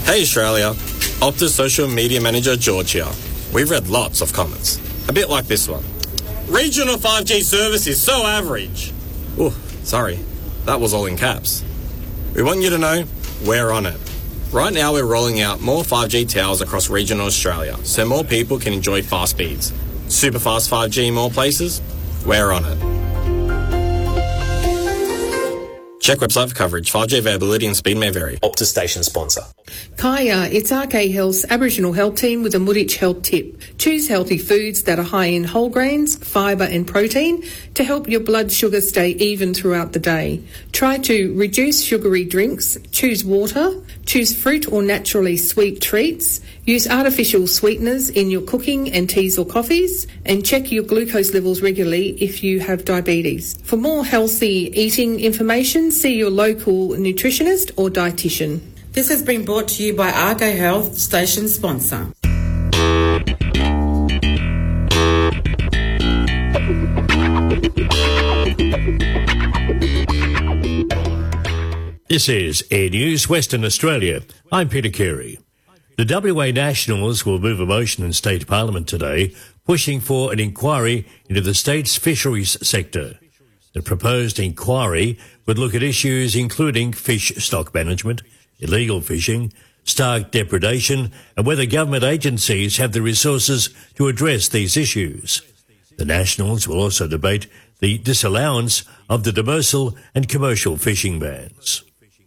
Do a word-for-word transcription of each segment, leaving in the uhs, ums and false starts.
Hey Australia, Optus Social Media Manager George here. We've read lots of comments, a bit like this one. Regional five G service is so average. Oh, sorry, that was all in caps. We want you to know we're on it. Right now we're rolling out more five G towers across regional Australia so more people can enjoy fast speeds. Super fast five G in more places? We're on it. Check website for coverage. five G availability and speed may vary. Optus station sponsor. Kaya, it's R K Health's Aboriginal Health Team with a Muditch Health tip. Choose healthy foods that are high in whole grains, fibre and protein to help your blood sugar stay even throughout the day. Try to reduce sugary drinks, choose water, choose fruit or naturally sweet treats, use artificial sweeteners in your cooking and teas or coffees, and check your glucose levels regularly if you have diabetes. For more healthy eating information, see your local nutritionist or dietitian. This has been brought to you by R K Health, station sponsor. This is Air News Western Australia. I'm Peter Carey. The W A Nationals will move a motion in State Parliament today pushing for an inquiry into the state's fisheries sector. The proposed inquiry would look at issues including fish stock management, illegal fishing, stark depredation, and whether government agencies have the resources to address these issues. The Nationals will also debate the disallowance of the demersal and commercial fishing bans.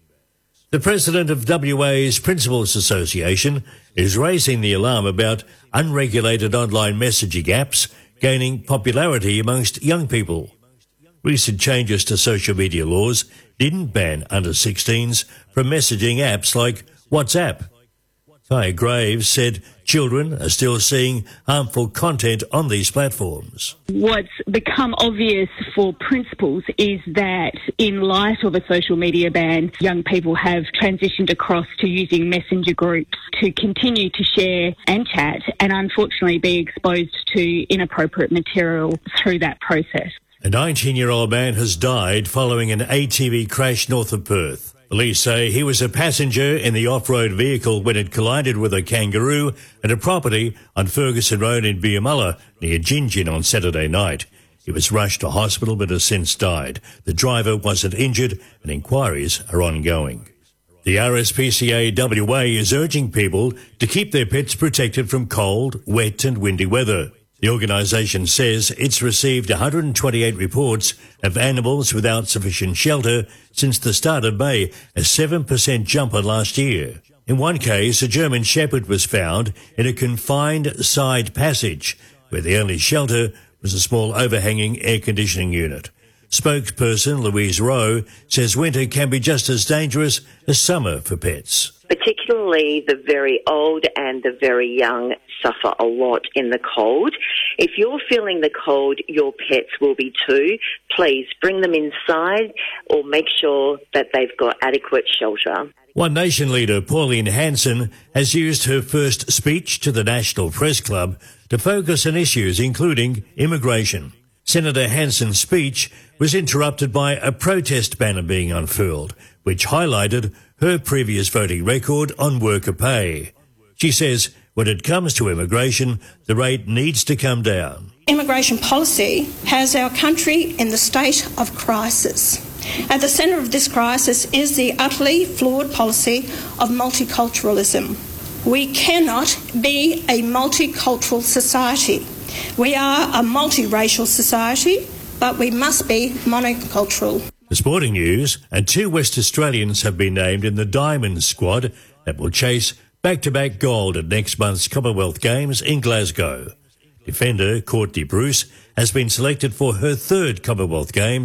The president of W A's Principals Association is raising the alarm about unregulated online messaging apps gaining popularity amongst young people. Recent changes to social media laws didn't ban under sixteens from messaging apps like WhatsApp. Kaya Graves said children are still seeing harmful content on these platforms. What's become obvious for principals is that in light of a social media ban, young people have transitioned across to using messenger groups to continue to share and chat and unfortunately be exposed to inappropriate material through that process. A nineteen-year-old man has died following an A T V crash north of Perth. Police say he was a passenger in the off-road vehicle when it collided with a kangaroo at a property on Ferguson Road in Biamulla near Gingin on Saturday night. He was rushed to hospital but has since died. The driver wasn't injured and inquiries are ongoing. The R S P C A W A is urging people to keep their pets protected from cold, wet and windy weather. The organisation says it's received one hundred twenty-eight reports of animals without sufficient shelter since the start of May, a seven percent jump on last year. In one case, a German Shepherd was found in a confined side passage where the only shelter was a small overhanging air conditioning unit. Spokesperson Louise Rowe says winter can be just as dangerous as summer for pets. Particularly the very old and the very young suffer a lot in the cold. If you're feeling the cold, your pets will be too. Please bring them inside or make sure that they've got adequate shelter. One Nation leader, Pauline Hanson, has used her first speech to the National Press Club to focus on issues including immigration. Senator Hanson's speech was interrupted by a protest banner being unfurled, which highlighted her previous voting record on worker pay. She says when it comes to immigration, the rate needs to come down. Immigration policy has our country in the state of crisis. At the centre of this crisis is the utterly flawed policy of multiculturalism. We cannot be a multicultural society. We are a multiracial society, but we must be monocultural. The sporting news, and two West Australians have been named in the Diamond squad that will chase back-to-back gold at next month's Commonwealth Games in Glasgow. Defender Courtney Bruce has been selected for her third Commonwealth Games